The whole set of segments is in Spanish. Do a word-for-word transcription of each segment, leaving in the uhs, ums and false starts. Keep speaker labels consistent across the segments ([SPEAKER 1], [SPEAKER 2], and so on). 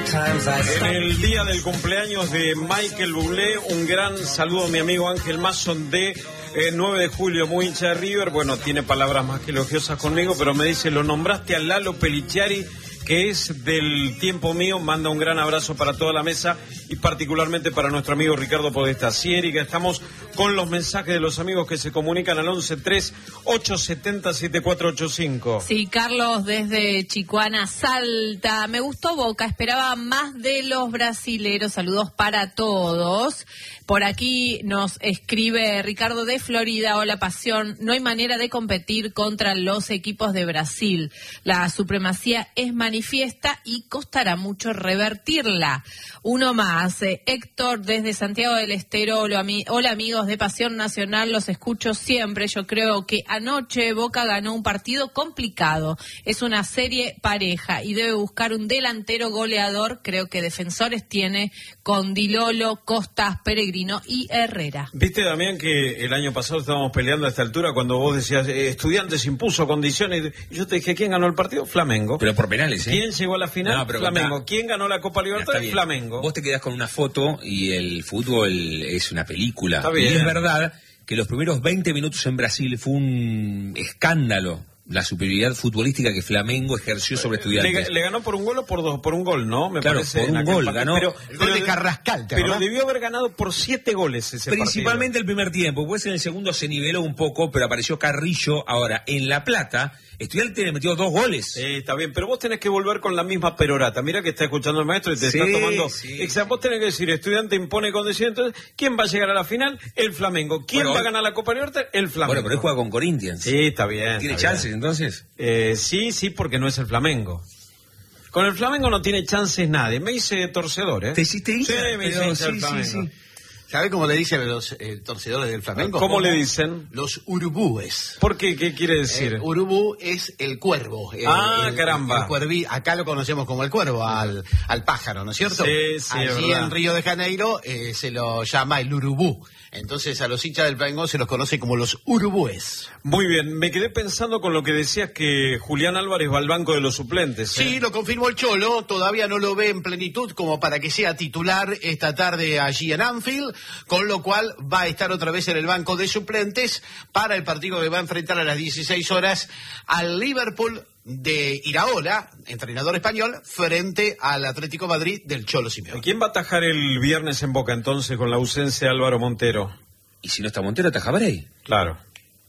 [SPEAKER 1] En el día del cumpleaños de Michael Bublé, un gran saludo a mi amigo Ángel Mason de eh, nueve de julio, muy hincha de River. Bueno, tiene palabras más que elogiosas conmigo, pero me dice, lo nombraste a Lalo Peliciari, que es del tiempo mío. Manda un gran abrazo para toda la mesa y particularmente para nuestro amigo Ricardo Podestá. Sí, Erika, estamos con los mensajes de los amigos que se comunican al once tres ocho siete cero siete cuatro ocho cinco.
[SPEAKER 2] Sí, Carlos desde Chicuana, Salta. Me gustó Boca, esperaba más de los brasileros. Saludos para todos. Por aquí nos escribe Ricardo de Florida. Hola, Pasión. No hay manera de competir contra los equipos de Brasil. La supremacía es manifiesta y costará mucho revertirla. Uno más. Eh, Héctor desde Santiago del Estero. Hola, ami- hola, amigos de Pasión Nacional. Los escucho siempre. Yo creo que anoche Boca ganó un partido complicado. Es una serie pareja y debe buscar un delantero goleador. Creo que defensores tiene con Dilolo, Costas, Peregrino y Herrera.
[SPEAKER 1] Viste, Damián, que el año pasado estábamos peleando a esta altura cuando vos decías, eh, Estudiantes impuso condiciones, y yo te dije, ¿quién ganó el partido? Flamengo.
[SPEAKER 3] Pero por penales, ¿eh?
[SPEAKER 1] ¿Quién llegó a la final?
[SPEAKER 3] No, pero
[SPEAKER 1] Flamengo.
[SPEAKER 3] contá.
[SPEAKER 1] ¿Quién ganó la Copa Libertadores? Flamengo.
[SPEAKER 3] Vos te quedás con una foto y el fútbol es una película.
[SPEAKER 1] Está bien.
[SPEAKER 3] Y es verdad que los primeros veinte minutos en Brasil fue un escándalo la superioridad futbolística que Flamengo ejerció sobre Estudiantes.
[SPEAKER 1] Le, le ganó por un gol o por dos, por un gol, ¿no? Me
[SPEAKER 3] claro,
[SPEAKER 1] parece.
[SPEAKER 3] por un gol,
[SPEAKER 1] parte,
[SPEAKER 3] ganó.
[SPEAKER 1] Pero,
[SPEAKER 4] el gol
[SPEAKER 1] pero,
[SPEAKER 4] de Carrascal, ¿te
[SPEAKER 1] Pero
[SPEAKER 4] acordás?
[SPEAKER 1] debió haber ganado por siete goles ese
[SPEAKER 3] Principalmente
[SPEAKER 1] partido.
[SPEAKER 3] el primer tiempo, pues en el segundo se niveló un poco, pero apareció Carrillo. Ahora, en La Plata, Estudiantes le metió dos goles.
[SPEAKER 1] Sí, está bien, pero vos tenés que volver con la misma perorata. Mira que está escuchando el maestro y te
[SPEAKER 3] Sí,
[SPEAKER 1] está tomando.
[SPEAKER 3] sí.
[SPEAKER 1] O sea, vos tenés que decir, Estudiante impone condiciones. Entonces, ¿quién va a llegar a la final? El Flamengo. ¿Quién
[SPEAKER 3] Bueno,
[SPEAKER 1] va a
[SPEAKER 3] hoy-
[SPEAKER 1] ganar la Copa Libertadores? El Flamengo.
[SPEAKER 3] Bueno, pero él juega con Corinthians.
[SPEAKER 1] Sí, está bien.
[SPEAKER 3] ¿Tiene
[SPEAKER 1] está
[SPEAKER 3] chances
[SPEAKER 1] bien.
[SPEAKER 3] entonces?
[SPEAKER 1] Eh, sí, sí, porque no es el Flamengo. Con el Flamengo no tiene chances nadie. Me hice torcedor, ¿eh?
[SPEAKER 3] ¿Te hiciste hincha?
[SPEAKER 1] Sí, me hice
[SPEAKER 3] Pero
[SPEAKER 1] hincha del
[SPEAKER 3] sí, sí,
[SPEAKER 1] Flamengo.
[SPEAKER 3] sí.
[SPEAKER 4] ¿Sabe cómo le dicen a los eh, torcedores del Flamengo?
[SPEAKER 1] ¿Cómo le dicen?
[SPEAKER 4] Los urubúes.
[SPEAKER 1] ¿Por qué? ¿Qué quiere decir?
[SPEAKER 4] Eh, urubú es el cuervo. el-
[SPEAKER 1] Ah,
[SPEAKER 4] el-
[SPEAKER 1] caramba.
[SPEAKER 4] el cuerví. Acá lo conocemos como el cuervo, al, al pájaro, ¿no es cierto?
[SPEAKER 1] Sí, sí, es
[SPEAKER 4] Allí
[SPEAKER 1] verdad.
[SPEAKER 4] en Río de Janeiro eh, se lo llama el urubú. Entonces a los hinchas del Flamengo se los conoce como los urubúes.
[SPEAKER 1] Muy bien, me quedé pensando con lo que decías que Julián Álvarez va al banco de los suplentes. ¿eh?
[SPEAKER 4] Sí, lo confirmó el Cholo, todavía no lo ve en plenitud como para que sea titular esta tarde allí en Anfield, con lo cual va a estar otra vez en el banco de suplentes para el partido que va a enfrentar a las dieciséis horas al Liverpool de Iraola, entrenador español, frente al Atlético Madrid del Cholo Simeone.
[SPEAKER 1] ¿Quién va a atajar el viernes en Boca entonces con la ausencia de Álvaro Montero?
[SPEAKER 3] Y si no está Montero, ataja Bray.
[SPEAKER 1] Claro.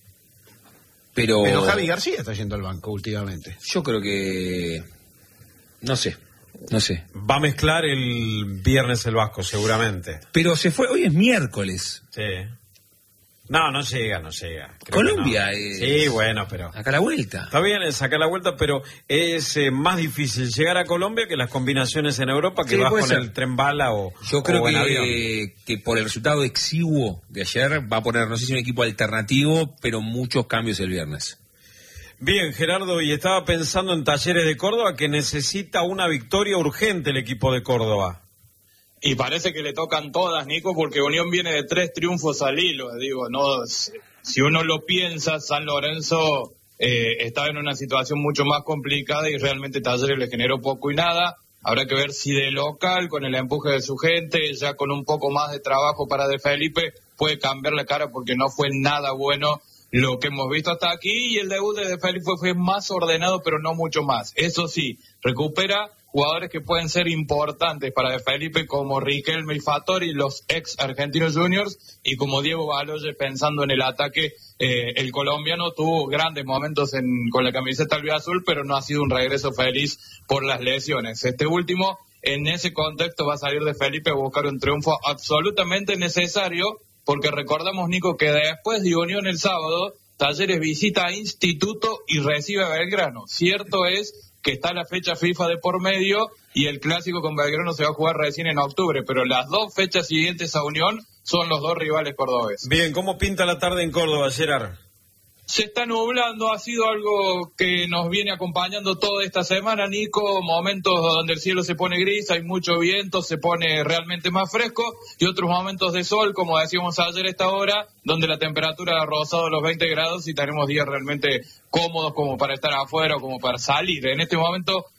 [SPEAKER 3] Pero,
[SPEAKER 4] Pero Javi García está yendo al banco últimamente.
[SPEAKER 3] yo creo que... No sé, no sé.
[SPEAKER 1] Va a mezclar el viernes el Vasco, seguramente.
[SPEAKER 3] Pero se fue, hoy es miércoles.
[SPEAKER 1] Sí. No, no llega, no llega. Creo
[SPEAKER 3] Colombia
[SPEAKER 1] que no.
[SPEAKER 3] es-
[SPEAKER 1] Sí, bueno, pero...
[SPEAKER 3] Acá a la vuelta.
[SPEAKER 1] Está bien sacar la vuelta, pero es eh, más difícil llegar a Colombia que las combinaciones en Europa, que
[SPEAKER 3] Sí,
[SPEAKER 1] vas
[SPEAKER 3] puede
[SPEAKER 1] con
[SPEAKER 3] ser.
[SPEAKER 1] el tren bala o,
[SPEAKER 3] Yo creo
[SPEAKER 1] o en avión.
[SPEAKER 3] que, que por el resultado exiguo de ayer va a poner, no sé si un equipo alternativo, pero muchos cambios el viernes.
[SPEAKER 1] Bien, Gerardo, y estaba pensando en Talleres de Córdoba, que necesita una victoria urgente el equipo de Córdoba.
[SPEAKER 5] Y parece que le tocan todas, Nico, porque Unión viene de tres triunfos al hilo. Digo, no, si uno lo piensa, San Lorenzo eh, estaba en una situación mucho más complicada y realmente Talleres le generó poco y nada. Habrá que ver si de local, con el empuje de su gente, ya con un poco más de trabajo para De Felipe, puede cambiar la cara, porque no fue nada bueno lo que hemos visto hasta aquí, y el debut de De Felipe fue más ordenado, pero no mucho más. Eso sí, recupera jugadores que pueden ser importantes para De Felipe, como Riquelme y Fattori, los ex Argentinos Juniors, y como Diego Baloye, pensando en el ataque. Eh, el colombiano tuvo grandes momentos en, con la camiseta albiazul, pero no ha sido un regreso feliz por las lesiones. Este último, en ese contexto, va a salir De Felipe a buscar un triunfo absolutamente necesario, porque recordamos, Nico, que después de Unión el sábado, Talleres visita a Instituto y recibe a Belgrano. Cierto es que está la fecha FIFA de por medio y el clásico con Belgrano se va a jugar recién en octubre, pero las dos fechas siguientes a Unión son los dos rivales cordobeses.
[SPEAKER 1] Bien, ¿cómo pinta la tarde en Córdoba, Gerard?
[SPEAKER 5] Se está nublando, ha sido algo que nos viene acompañando toda esta semana, Nico, momentos donde el cielo se pone gris, hay mucho viento, se pone realmente más fresco, y otros momentos de sol, como decíamos ayer a esta hora, donde la temperatura ha rozado los veinte grados y tenemos días realmente cómodos como para estar afuera o como para salir. En este momento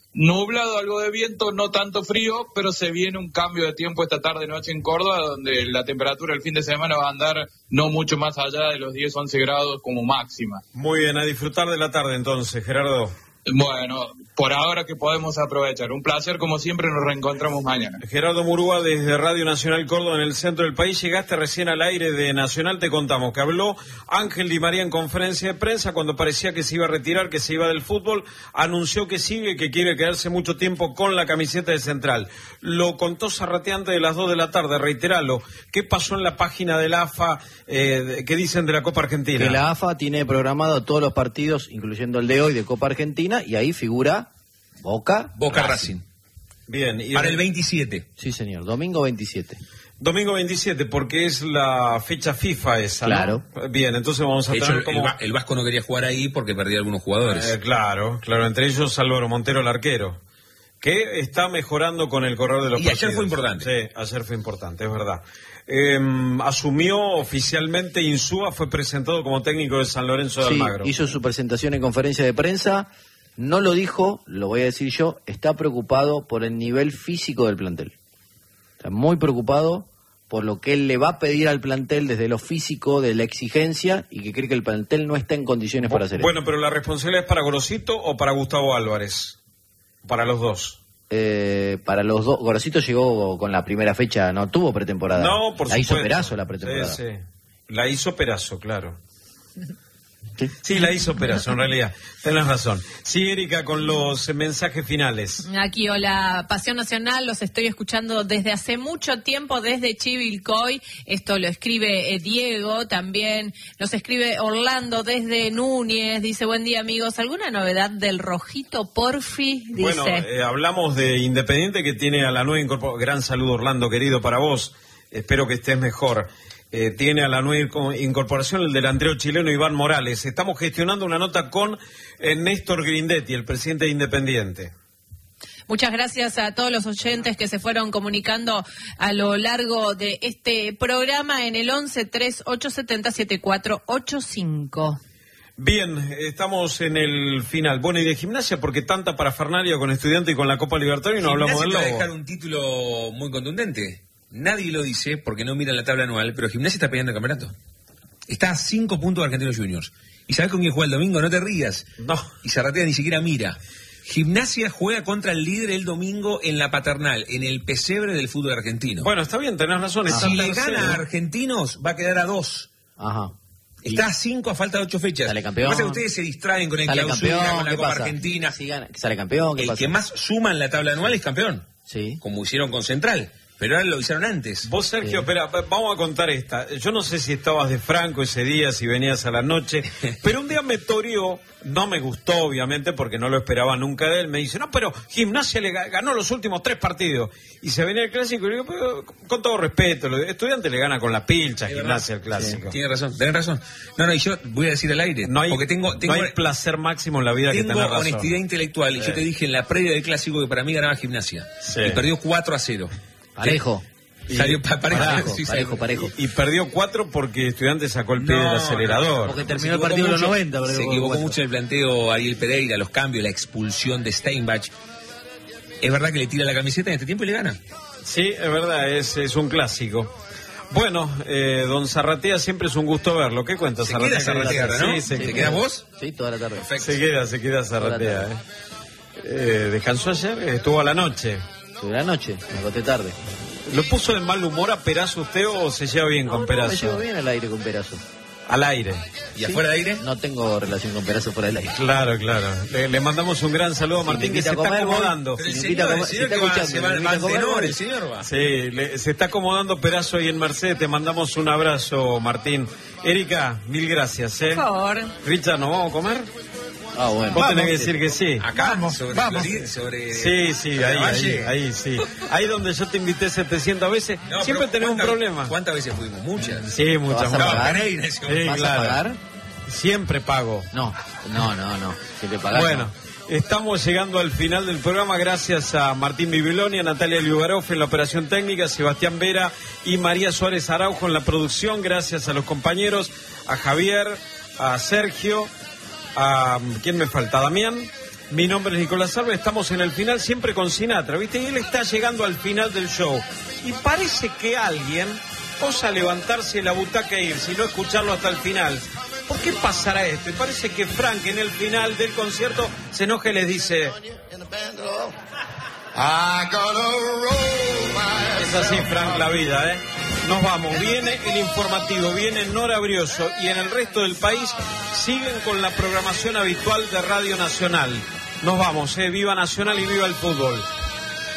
[SPEAKER 5] nublado, algo de viento, no tanto frío, pero se viene un cambio de tiempo esta tarde-noche en Córdoba, donde la temperatura el fin de semana va a andar no mucho más allá de los diez, once grados como máxima.
[SPEAKER 1] Muy bien, a disfrutar de la tarde entonces, Gerardo.
[SPEAKER 5] Bueno, por ahora que podemos aprovechar. Un placer, como siempre, nos reencontramos mañana.
[SPEAKER 1] Gerardo Murúa, desde Radio Nacional Córdoba, en el centro del país. Llegaste recién al aire de Nacional, te contamos que habló Ángel Di María en conferencia de prensa cuando parecía que se iba a retirar, que se iba del fútbol. Anunció que sigue, que quiere quedarse mucho tiempo con la camiseta de Central. Lo contó Zarrateante de las dos de la tarde, reiteralo. ¿Qué pasó en la página de la A F A? Eh, ¿Qué dicen de la Copa Argentina?
[SPEAKER 6] Que la A F A tiene programado todos los partidos, incluyendo el de hoy de Copa Argentina, y ahí figura Boca,
[SPEAKER 3] Boca Racing. Racing.
[SPEAKER 1] Bien. Y
[SPEAKER 3] para el veintisiete.
[SPEAKER 6] Sí, señor, domingo veintisiete.
[SPEAKER 1] Domingo veintisiete, porque es la fecha FIFA esa,
[SPEAKER 6] claro.
[SPEAKER 1] ¿no? Bien, entonces vamos a
[SPEAKER 3] de
[SPEAKER 1] tener
[SPEAKER 3] hecho,
[SPEAKER 1] como...
[SPEAKER 3] el, el Vasco no quería jugar ahí porque perdía algunos jugadores.
[SPEAKER 1] Eh, claro, claro, entre ellos Álvaro Montero, el arquero, que está mejorando con el correr de los
[SPEAKER 3] y
[SPEAKER 1] partidos.
[SPEAKER 3] Y ayer fue importante.
[SPEAKER 1] Sí, ayer fue importante, es verdad. Eh, asumió oficialmente Insúa, fue presentado como técnico de San Lorenzo de
[SPEAKER 6] sí,
[SPEAKER 1] Almagro.
[SPEAKER 6] Hizo su presentación en conferencia de prensa, no lo dijo, lo voy a decir yo, está preocupado por el nivel físico del plantel. Está muy preocupado por lo que él le va a pedir al plantel desde lo físico, de la exigencia, y que cree que el plantel no está en condiciones para hacer
[SPEAKER 1] bueno,
[SPEAKER 6] eso.
[SPEAKER 1] Bueno, pero ¿la responsabilidad es para Gorosito o para Gustavo Álvarez? Para los dos.
[SPEAKER 6] Eh, para los dos, Gorosito llegó con la primera fecha, no tuvo pretemporada.
[SPEAKER 1] No, por
[SPEAKER 6] la
[SPEAKER 1] supuesto.
[SPEAKER 6] hizo Perazo la pretemporada.
[SPEAKER 1] Sí, sí. La hizo Perazo, claro.
[SPEAKER 6] ¿Sí?
[SPEAKER 1] Sí, la hizo Perazo, en realidad. Tenés razón. Sí, Erika, con los mensajes finales.
[SPEAKER 2] Aquí, hola, Pasión Nacional, los estoy escuchando desde hace mucho tiempo, desde Chivilcoy. Esto lo escribe eh, Diego, también nos escribe Orlando desde Núñez. Dice, buen día, amigos. ¿Alguna novedad del Rojito Porfi? Dice.
[SPEAKER 1] Bueno, eh, hablamos de Independiente, que tiene a la nueva incorporación. Gran saludo, Orlando, querido, para vos. Espero que estés mejor. Eh, tiene a la nueva incorporación el delantero chileno Iván Morales. Estamos gestionando una nota con eh, Néstor Grindetti, el presidente de Independiente.
[SPEAKER 2] Muchas gracias a todos los oyentes que se fueron comunicando a lo largo de este programa en el once tres ocho siete cero siete cuatro ocho cinco.
[SPEAKER 1] Bien, estamos en el final. Bueno, y de Gimnasia, porque tanta parafernalia con Estudiante y con la Copa Libertadores y no hablamos del
[SPEAKER 3] Lobo.
[SPEAKER 1] Lobo.
[SPEAKER 3] Va a dejar un título muy contundente. Nadie lo dice porque no miran la tabla anual, pero Gimnasia está peleando el campeonato. Está a cinco puntos de Argentinos Juniors. ¿Y sabes con quién juega el domingo? No te rías.
[SPEAKER 1] No.
[SPEAKER 3] Y Zarratea ni siquiera mira. Gimnasia juega contra el líder el domingo en la Paternal, en el pesebre del fútbol argentino.
[SPEAKER 1] Bueno, está bien, tenés razón.
[SPEAKER 3] Ah.
[SPEAKER 1] Está
[SPEAKER 3] Si le
[SPEAKER 1] tercero.
[SPEAKER 3] gana a Argentinos, va a quedar a dos.
[SPEAKER 6] Ajá.
[SPEAKER 3] Está a cinco a falta de ocho fechas.
[SPEAKER 6] Sale campeón.
[SPEAKER 3] Lo que pasa es que ustedes se distraen con el
[SPEAKER 6] Sale
[SPEAKER 3] clausura,
[SPEAKER 6] campeón,
[SPEAKER 3] con la
[SPEAKER 6] ¿qué
[SPEAKER 3] Copa
[SPEAKER 6] pasa?
[SPEAKER 3] Argentina.
[SPEAKER 6] Si gana, sale campeón, ¿qué
[SPEAKER 3] El
[SPEAKER 6] pasa?
[SPEAKER 3] que más suma en la tabla anual es campeón.
[SPEAKER 6] Sí.
[SPEAKER 3] Como hicieron con Central. Pero ahora lo hicieron antes.
[SPEAKER 1] Vos, Sergio,
[SPEAKER 6] Sí.
[SPEAKER 1] espera, vamos a contar esta. Yo no sé si estabas de Franco ese día, si venías a la noche, pero un día me toreó, no me gustó, obviamente, porque no lo esperaba nunca de él. Me dice, no, pero Gimnasia le ga- ganó los últimos tres partidos. Y se venía el Clásico, y le digo, pero, con todo respeto, el Estudiante le gana con la pilcha a Gimnasia el Clásico.
[SPEAKER 3] Tiene razón, tenés razón. No, no, y yo voy a decir al aire,
[SPEAKER 1] No hay,
[SPEAKER 3] porque tengo, tengo,
[SPEAKER 1] no hay placer máximo en la vida que
[SPEAKER 3] tengo
[SPEAKER 1] tener razón.
[SPEAKER 3] honestidad intelectual, y
[SPEAKER 1] Sí.
[SPEAKER 3] yo te dije en la previa del Clásico que para mí ganaba Gimnasia.
[SPEAKER 1] Sí.
[SPEAKER 3] Y perdió cuatro a cero.
[SPEAKER 6] Parejo.
[SPEAKER 1] Y-
[SPEAKER 3] Salió pa- parejo,
[SPEAKER 6] Parejo,
[SPEAKER 3] sí,
[SPEAKER 6] parejo,
[SPEAKER 3] salió.
[SPEAKER 6] parejo.
[SPEAKER 1] Y perdió cuatro porque Estudiante sacó el pie
[SPEAKER 3] No,
[SPEAKER 1] del acelerador.
[SPEAKER 6] porque
[SPEAKER 3] Se
[SPEAKER 6] terminó el
[SPEAKER 3] equivocó
[SPEAKER 6] partido en los
[SPEAKER 3] mucho,
[SPEAKER 6] noventa. pero
[SPEAKER 3] Se
[SPEAKER 6] jugó
[SPEAKER 3] equivocó
[SPEAKER 6] cuatro.
[SPEAKER 3] mucho en el planteo Ariel Pereira, los cambios, la expulsión de Steinbach. Es verdad que le tira la camiseta en este tiempo y le gana.
[SPEAKER 1] Sí, es verdad, es, es un clásico. Bueno, eh, don Zarratea, siempre es un gusto verlo. ¿Qué cuenta
[SPEAKER 3] Se
[SPEAKER 1] Zarratea?
[SPEAKER 3] queda Zarratea, ¿no?
[SPEAKER 1] Sí, se
[SPEAKER 3] ¿Te
[SPEAKER 1] queda.
[SPEAKER 3] quedas vos?
[SPEAKER 6] Sí, toda la tarde.
[SPEAKER 3] Perfecto.
[SPEAKER 1] Se queda, se queda Zarratea.
[SPEAKER 6] Toda la
[SPEAKER 1] Eh. Eh, descansó ayer, estuvo a la noche.
[SPEAKER 6] De la noche, me acosté tarde.
[SPEAKER 1] ¿Lo puso de mal humor a Perazo usted o se lleva bien con
[SPEAKER 6] No, no, me
[SPEAKER 1] Perazo?
[SPEAKER 6] llevo bien al aire con Perazo.
[SPEAKER 1] Al aire.
[SPEAKER 3] ¿Y afuera de aire?
[SPEAKER 6] No tengo relación con Perazo fuera del aire.
[SPEAKER 1] Claro, claro. Le, le mandamos un gran saludo a
[SPEAKER 6] Si
[SPEAKER 1] Martín,
[SPEAKER 6] me
[SPEAKER 1] que se
[SPEAKER 6] invita a
[SPEAKER 1] está
[SPEAKER 6] comer, voy.
[SPEAKER 1] acomodando.
[SPEAKER 3] Pero el
[SPEAKER 6] Si me
[SPEAKER 3] señor,
[SPEAKER 6] invita a
[SPEAKER 3] el
[SPEAKER 6] comer-
[SPEAKER 3] señor
[SPEAKER 6] si está
[SPEAKER 3] que va,
[SPEAKER 6] escuchando,
[SPEAKER 3] se va
[SPEAKER 6] me
[SPEAKER 3] al
[SPEAKER 6] invita a comer,
[SPEAKER 3] Mantenor,
[SPEAKER 6] voy.
[SPEAKER 3] el señor va.
[SPEAKER 1] Sí, le- se está acomodando Perazo ahí en Mercedes. Te mandamos un abrazo, Martín. Erika, mil gracias. ¿eh?
[SPEAKER 2] Por favor.
[SPEAKER 1] Richard, ¿nos vamos a comer?
[SPEAKER 6] Ah, bueno.
[SPEAKER 1] Vos tenés que decir que sí.
[SPEAKER 3] Acá, sobre, Florida, sobre
[SPEAKER 1] Sí, sí,
[SPEAKER 3] sobre
[SPEAKER 1] ahí, ahí,
[SPEAKER 3] Valle.
[SPEAKER 1] ahí, sí. Ahí donde yo te invité setecientas veces,
[SPEAKER 3] No,
[SPEAKER 1] siempre
[SPEAKER 3] pero
[SPEAKER 1] tenés un
[SPEAKER 3] ¿cuántas-
[SPEAKER 1] problema.
[SPEAKER 3] ¿Cuántas veces fuimos? Muchas.
[SPEAKER 1] Sí, muchas,
[SPEAKER 6] ¿Vas a
[SPEAKER 1] muchas.
[SPEAKER 6] pagar?
[SPEAKER 3] Pereira, ese hombre.
[SPEAKER 1] Sí,
[SPEAKER 6] ¿Vas
[SPEAKER 1] claro.
[SPEAKER 6] a pagar?
[SPEAKER 1] Siempre pago.
[SPEAKER 6] No, no, no, no. Si te pagás,
[SPEAKER 1] Bueno,
[SPEAKER 6] no.
[SPEAKER 1] estamos llegando al final del programa. Gracias a Martín Bibiloni, a Natalia Liugaroff en la operación técnica, Sebastián Vera y María Suárez Araujo en la producción. Gracias a los compañeros, a Javier, a Sergio, a... ¿quién me falta? Damián. Mi nombre es Nicolás Salve, estamos en el final siempre con Sinatra, ¿viste? Y él está llegando al final del show. Y parece que alguien osa levantarse la butaca e irse y no escucharlo hasta el final. ¿Por qué pasará esto? Y parece que Frank en el final del concierto se enoja y les dice... Es así, Frank, la vida, ¿eh? Nos vamos. Viene el informativo, viene Nora Brioso y en el resto del país siguen con la programación habitual de Radio Nacional. Nos vamos, ¿eh? Viva Nacional y viva el fútbol.